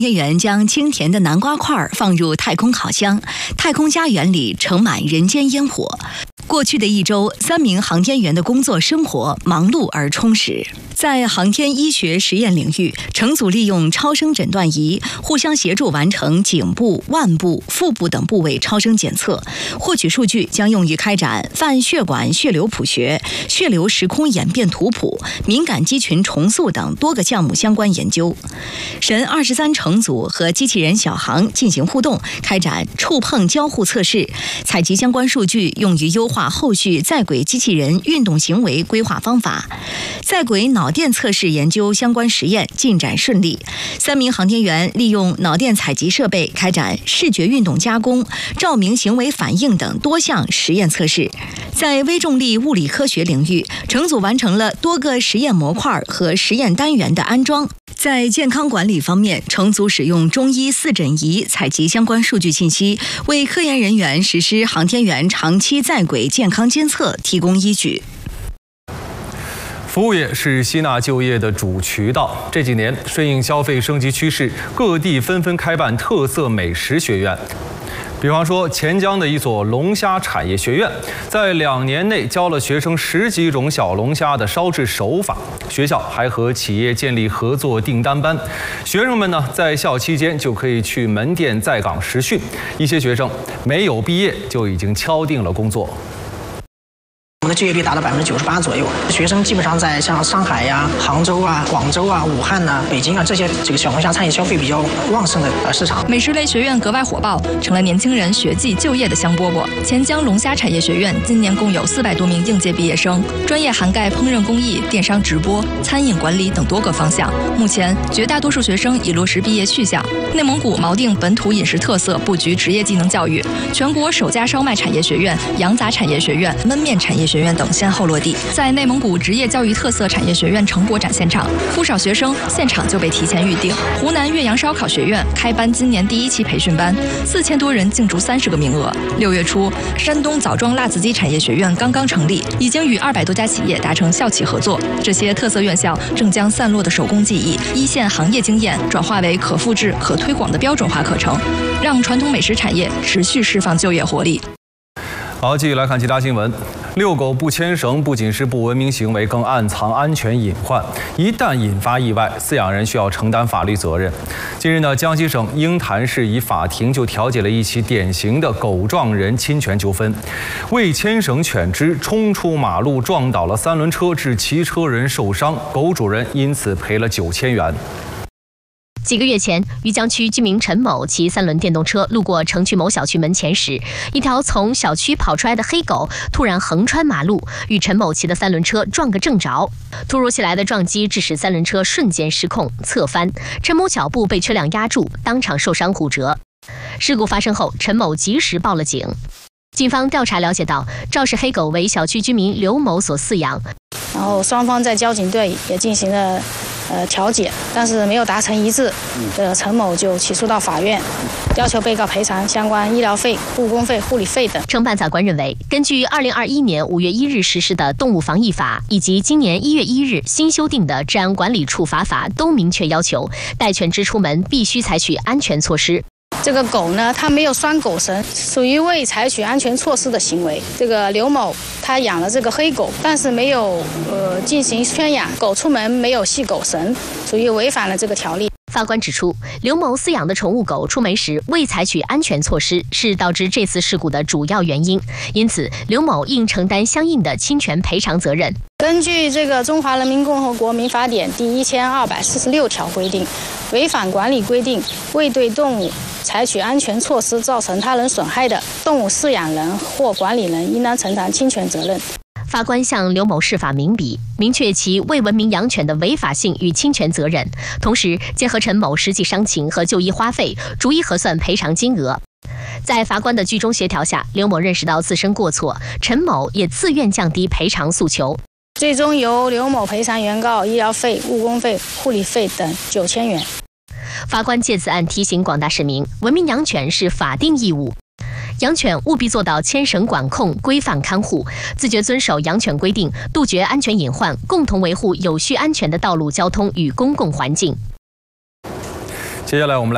研员将清甜的南瓜块放入太空烤箱，太空家园里盛满人间烟火。过去的一周，3名航天员的工作生活忙碌而充实。在航天医学实验领域，乘组利用超声诊断仪互相协助完成颈部、腕部、腹部等部位超声检测，获取数据将用于开展泛血管血流谱学、血流时空演变图谱、敏感肌群重塑等多个项目相关研究。神23乘组和机器人小航进行互动，开展触碰交互测试，采集相关数据用于优化后续在轨机器人运动行为规划方法。在轨脑电测试研究相关实验进展顺利，3名航天员利用脑电采集设备开展视觉运动加工、照明行为反应等多项实验测试。在微重力物理科学领域，乘组完成了多个实验模块和实验单元的安装。在健康管理方面，乘组使用中医4诊仪采集相关数据信息，为科研人员实施航天员长期在轨健康监测提供依据。 服务业是吸纳就业的主渠道。这几年，顺应消费升级趋势，各地纷纷开办特色美食学院。比方说，钱江的一所龙虾产业学院，在2年内教了学生10几种小龙虾的烧制手法。学校还和企业建立合作订单班，学生们呢在校期间就可以去门店在岗实训。一些学生没有毕业就已经敲定了工作。 我们的就业率达到98%左右，学生基本上在像上海呀、杭州啊、广州啊、武汉呐、北京啊这些小龙虾餐饮消费比较旺盛的市场。 美食类学院格外火爆，成了年轻人学技就业的香饽饽。钱江龙虾产业学院今年共有400多名应届毕业生，专业涵盖烹饪工艺、电商直播、餐饮管理等多个方向。目前，绝大多数学生已落实毕业去向。内蒙古锚定本土饮食特色，布局职业技能教育。全国首家烧麦产业学院、羊杂产业学院、焖面产业学院等先后落地，在内蒙古职业教育特色产业学院成果展现场，不少学生现场就被提前预定。湖南岳阳烧烤学院开班今年第1期培训班，4000多人竞逐30个名额。6月初，山东枣庄辣子鸡产业学院刚刚成立，已经与200多家企业达成校企合作。这些特色院校正将散落的手工技艺、一线行业经验转化为可复制、可推广的标准化课程，让传统美食产业持续释放就业活力。 好，继续来看其他新闻。遛狗不牵绳不仅是不文明行为，更暗藏安全隐患。一旦引发意外，饲养人需要承担法律责任。近日呢，江西省鹰潭市一法庭就调解了一起典型的狗撞人侵权纠纷。未牵绳犬只冲出马路撞倒了3轮车，致骑车人受伤，狗主人因此赔了9000元。 几个月前，余江区居民陈某骑3轮电动车路过城区某小区门前时，一条从小区跑出来的黑狗突然横穿马路，与陈某骑的3轮车撞个正着。突如其来的撞击致使3轮车瞬间失控侧翻，陈某脚部被车辆压住，当场受伤骨折。事故发生后，陈某及时报了警。警方调查了解到，肇事黑狗为小区居民刘某所饲养。 然后双方在交警队也进行了调解，但是没有达成一致，陈某就起诉到法院，要求被告赔偿相关医疗费、误工费、护理费等。 承办法官认为，根据2021年5月1日实施的动物防疫法，以及今年1月1日新修订的治安管理处罚法，都明确要求带犬只出门必须采取安全措施。 这个狗呢，它没有拴狗绳，属于未采取安全措施的行为。这个刘某他养了这个黑狗，但是没有进行圈养，狗出门没有系狗绳，属于违反了这个条例。 法官指出，刘某饲养的宠物狗出门时未采取安全措施，是导致这次事故的主要原因，因此刘某应承担相应的侵权赔偿责任。 根据这个《中华人民共和国民法典》第1246条规定，违反管理规定，未对动物采取安全措施造成他人损害的，动物饲养人或管理人应当承担侵权责任。 法官向刘某释法明笔，明确其未文明养犬的违法性与侵权责任，同时结合陈某实际伤情和就医花费，逐一核算赔偿金额。在法官的居中协调下，刘某认识到自身过错，陈某也自愿降低赔偿诉求。 最终由刘某赔偿原告医疗费、误工费、护理费等9000元。 法官借此案提醒广大市民，文明养犬是法定义务。养犬务必做到牵绳管控、规范看护，自觉遵守养犬规定，杜绝安全隐患，共同维护有序安全的道路交通与公共环境。 接下来我们来